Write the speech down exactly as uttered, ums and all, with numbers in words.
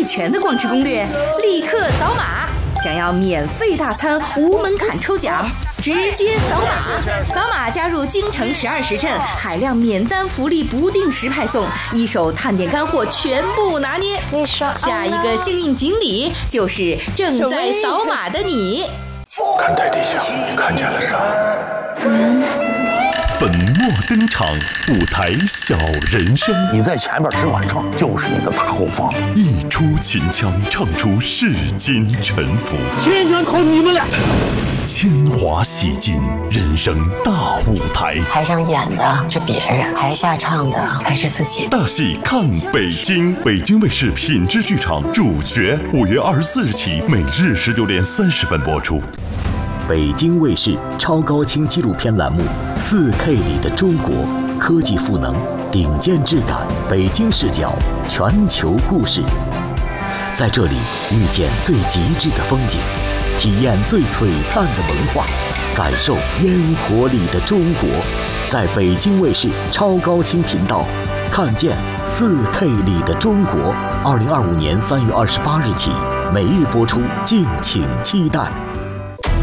全的光吃攻略，立刻扫码！想要免费大餐、无门槛抽奖，直接扫码！扫码加入京城十二时辰，海量免单福利不定时派送，一手探店干货全部拿捏。 你说， 下一个幸运锦鲤就是正在扫码的你。 看台底下，你看见了啥？ 嗯。 粉墨登场，舞台小人生。 你在前面吃晚唱，就是你的大后方。 一出秦腔，唱出世间沉浮。 千全靠你们俩。 铅华洗尽，人生大舞台。 台上演的是别人，台下唱的还是自己。 大戏看北京，北京卫视品质剧场主角，五月二十四日起，每日十九点三十分播出。 北京卫视超高清纪录片栏目《四 K 里的中国》，科技赋能，顶尖质感，北京视角，全球故事。在这里遇见最极致的风景，体验最璀璨的文化，感受烟火里的中国。在北京卫视超高清频道，看见四 K 里的中国。二零二五年三月二十八日起，每日播出，敬请期待。